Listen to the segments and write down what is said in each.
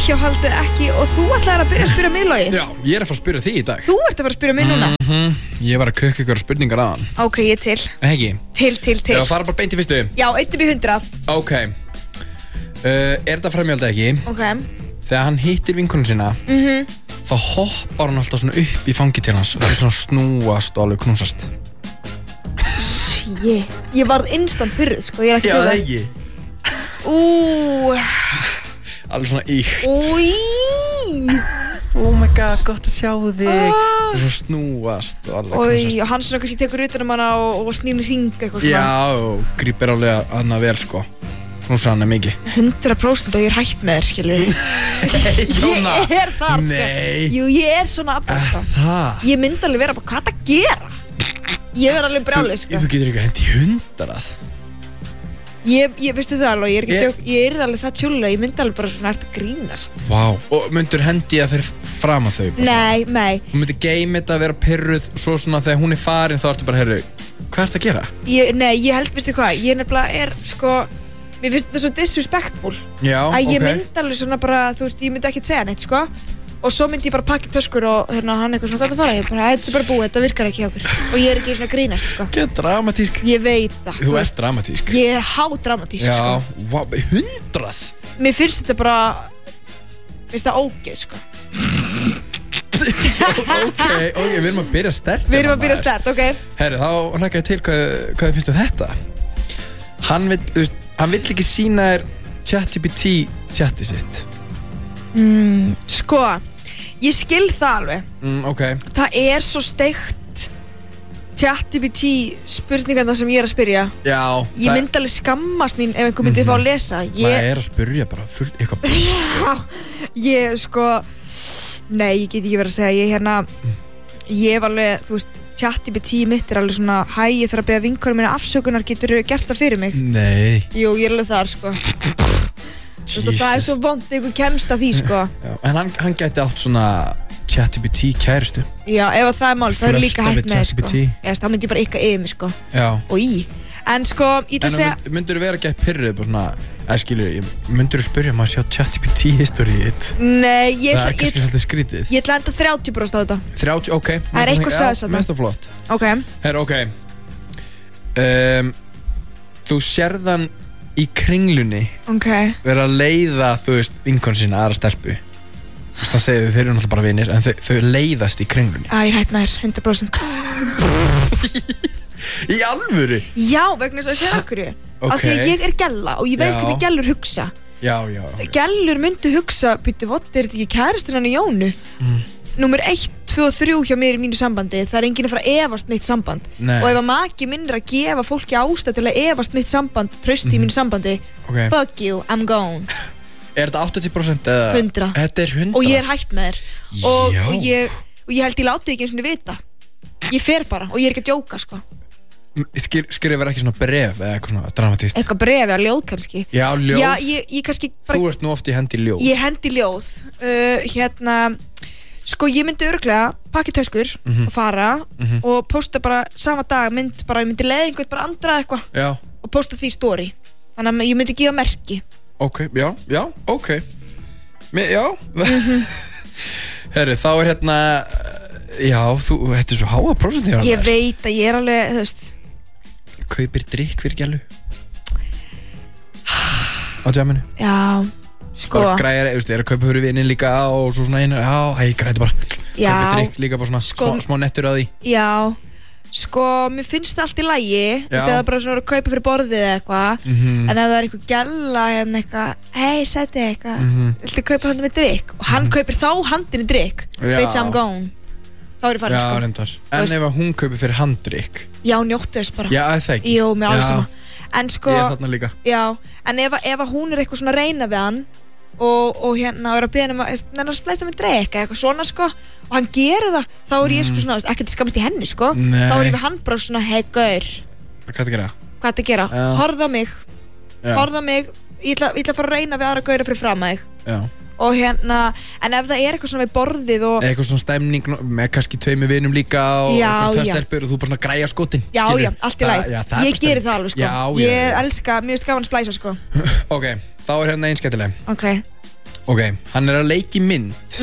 framhjáhaldið ekki og þú ætlaðir að byrja að spyrja mig, Logi. Já, ég að fara að spyrja þig í dag. Þú ert að fara að spyrja mig núna. Ég var að kukka ykkur spurningar aðan. Ok, ég er til. Ekki? Til. Já, fara bara beint í fyrstu. Já, 1/100. Ok. Þetta framhjáhaldið ekki? Ok. Þegar hann hittir vinkonum sína, þá hoppar hann alltaf svona upp í fangið til hans og það er svona snúast og alveg knúsast. Ég varð instant pyrruð, sko, ég er ekki það ekki. Alveg svona íkt. Oh my god, gott að sjá þig. Og svona snúast og alveg knúsast. Og hann svona kannski tekur utan hana og snýr hring eitthvað svona. Já, og grípir alveg að hana vel, sko. Knúsa hana mikið. 100% og ég er hætt með þér, skilur. Ég er þar, sko. Nei. Jú, ég er svona afbæsta. Það? Ég myndi alveg vera bara, hvað það gera? Ég er alveg brjálið, sko. Þú getur ekki að hendi 100. Ég veistu það alveg, ég er alveg það tjúlega, ég myndi alveg bara svona að grínast. Vá, og myndur hendi að fyrir fram að þau? Nei. Þú myndir geima þetta að vera pirruð, svo svona þegar hún er farin þá ertu bara, heyrðu, hvað ert að gera? Nei, ég held, veistu hvað, ég nefnilega sko, mér finnst þetta svo disrespectful. Já, ok. Að ég myndi alveg svona bara, þú veist, ég myndi ekkert segja neitt, sko. Og svo myndi ég bara pakka töskur og hann eitthvað svona, hvað það fara? Ég bara, þetta er bara búið, þetta virkar ekki hjá okkur. Og ég er ekki svona grínast, sko. Ekki dramatísk. Ég veit það. Þú ert dramatísk. Ég er hádramatísk, sko. Já, 100? Mér finnst þetta bara, finnst það ógeð, sko. Ok, við erum að byrja sterkt. Við erum að byrja sterkt, ok. Herri, þá hlakka ég til hvað þið finnst þetta. Hann vill ekki sýna þér ChatGPT chatið sitt. Sko, ég skil það alveg. Ok. Það er svo steikt ChatGPT spurningarna sem ég er að spyrja. Já. Ég myndi alveg skammast mín ef einhver myndi fá að lesa. Maður er að spyrja bara eitthvað. Já, nei, ég get ekki verið að segja. Ég hef alveg, þú veist, ChatGPT mitt er alveg svona, ég þarf að beða vinkonum minna afsökunar, getur gert það fyrir mig? Nei. Jú, ég er alveg þar, sko. Það er svo vond einhver kemst að því, sko. Já, en hann gæti átt svona ChatGPT kæristu. Já, ef það er mál, það eru líka hægt með, sko. Þá myndi ég bara ykkar yfir mig, sko. Já. En sko, ég ætla að segja... En myndur þú vera gætt pyrruð, bara svona, myndur þú spyrja maður að sjá ChatGPT historyið? Nei, það er kannski svolítið skrítið. Ég ætla að enda 30% á þetta. 30, ok. Það er eitthvað sögðs að það. Mest og flott. Ok. Herra, ok. Þú sérðan í kringlunni vera að leiða, þú veist, vinkonu sína aðra stelpu. Þú veist, það segir þeir eru náttúrulega bara vinir, en þau leiðast í kringlunni. Ég er hætt með þér, 100%. Í alvöru? Já, vegna þess að segja okkur. Af því að ég er gælla og ég veit hvernig gællur hugsa. Já. Gællur myndi hugsa, býttu, er þetta ekki kærastur hann í Jónu? Númer 1, 2 og 3 hjá mér í mínu sambandi, það er enginn að fara að efast mitt samband. Og ef að maki minn er að gefa fólki ástæð til að efast mitt samband, trausti í mínu sambandi, fuck you, I'm gone. Er þetta 80% eða? 100. Þetta er 100? Og ég er hætt með þér. Og ég held ég láti ekki eins og vita. Ég fer bara og ég er ekki að djóka, sko. Skrifar ekki svona bref eða eitthvað svona dramatíst? Eitthvað bref eða ljóð kannski. Já, ljóð? Já, ég kannski bara... Þú ert nú oft í hendi ljóð. Ég hendi ljóð. Sko, ég myndi örugglega pakka í töskur og fara og posta bara sama dag ég myndi leiða einhvern bara andra eitthvað og posta því story. Þannig að ég myndi gefa merki. Ok, já, ok. Já. Herru, þá er já, þetta er svo háa prósent hjá þér. Ég veit að ég er alveg, þú veist. Kaupir drikk fyrir gælu? Á jamminu? Já, sko. Bara græðir, þú veist, er að kaupa fyrir vinnin líka og svo svona einu, ég græði bara. Já. Kaupir drikk líka bara svona smá nettur á því. Já, sko, mér finnst það allt í lagi, þú veist, eða bara svona að kaupa fyrir borðið eða eitthvað, en ef það er eitthvað gælla eitthvað, sæti eitthvað, viltu kaupa handa með drikk? Og hann kaupir þá handinni drikk, veit sem I'm gone. Þá er ég farin, sko. Já, reyndar. En ef hún kaupir fyrir handdrykk? Já, njóttu þess bara. Já, það ekki. Jú, mér alveg sama. En sko... Ég er þarna líka. Já, en ef hún er eitthvað svona að reyna við hann og er að beða hann að splæsa með drykk eitthvað svona, sko, og hann gerir það, þá er ég sko svona, ekkert skammast í henni, sko. Nei. Þá er ég við hann bara svona, hei, gaur. Hvað er að gera? Hvað er að gera? Horfðu á mig. Horfðu á mig. Ég ætla að fara að reyna við aðra gaura fyrir fram að þig. Já. Og en ef það er eitthvað svona við borðið og... Eitthvað svona stemning með kannski tveimur vinum líka og tvöstelpur og þú bara svona græja skotin. Já, allt í lagi. Ég geri það alveg, sko. Ég elska, mér finnst gaman að splæsa, sko. Ok, þá er einn skemmtileg. Ok. Ok, hann að leiki mynd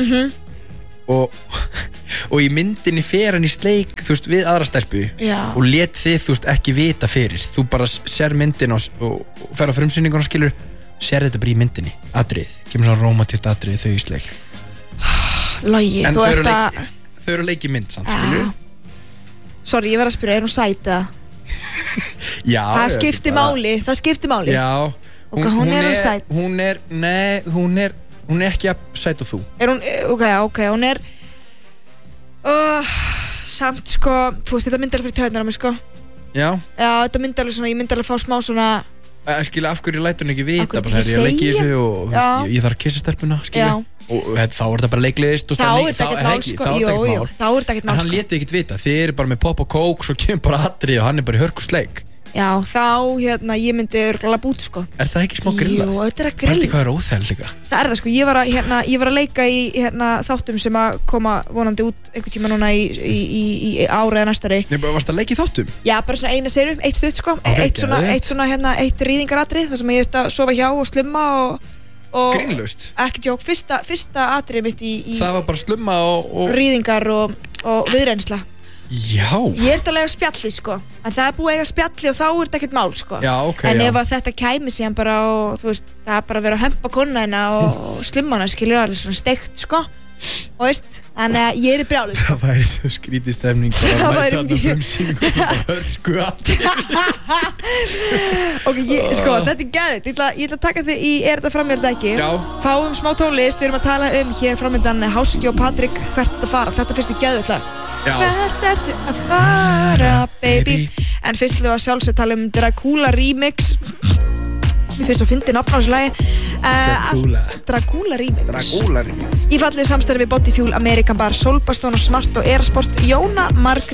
og í myndinni fer hann í sleik, þú veist, við aðra stelpu og let þið, þú veist, ekki vita fyrir. Þú bara sér myndin og fer á frumsýninguna, skilur, sér þetta bara í myndinni, atrið, kemur svona rómatískt atrið þau í sleik. Logi, en þau eru að leiki mynd samt, skilur. Sorry, ég verð að spyrja, er hún sæt eða? Já. Það skiptir máli. Já. Hún er sæt. Hún er ekki að sæt og þú. Er hún, ok, hún er samt sko, þú veist, þetta myndi alveg fyrir töðunar á mig sko. Já, þetta myndi alveg svona, ég myndi alveg fá smá svona skilja, af hverju lætur hún ekki vita bara, ég leiki í þessu og ég þarf að kissa stelpuna, skilja, og þá er þetta bara leikliðist og þá er þetta ekkert mál en hann leti ekkert vita, þið eru bara með pop og kók, svo kemur bara atrið og hann er bara í hörkusleik. Já, þá, ég myndi örgulega bút, sko. Er það ekki smá grillað? Jú, þetta er að grilla. Pældi hvað er óþægilegt líka? Það er það, sko. Ég var að leika í, þáttum sem að koma vonandi út einhvern tíma núna í ára eða næstari. Nei, varst að leika í þáttum? Já, bara svona eina serum, eitt stutt, sko. Eitt rýðingaratrið, þar sem ég ert að sofa hjá og slumma og grínlaust? Ekki djók, fyrsta atrið mitt í það var bara slumma og rýðingar og viðreynsla. Já. Ég er að lega spjalli sko, en það er búið að eiga spjalli og þá er þetta ekkert mál sko. Já, ok. En ef að þetta kæmi síðan bara og þú veist, það er bara að vera að hempa konuna og slummana, skilur, alveg svona steikt sko. Og veist, þannig að ég er í brjálu sko. Það væri svo skrítið stemning bara að mæta þarna frumsýningu og svo bara hörku allir. Ok, sko, þetta er gæðið. Ég ætla að taka þig í Er þetta framjölda ekki? Já. Fáum smá tónlist, við erum að tala hér framjöldan Háski og Patrik, hvert þetta fara. Þetta finnst mér gæðið lag. Hvert ertu að fara, baby? En fyrst ætlum við að sjálfsög tala Dracula remix. Mér finnst svo fyndið nafn á þessu lagi. Dracula remix. Í fallið samstarfi við Body Fuel, American Bar, Solbastone og Smart og Erasport. Jóna Margrét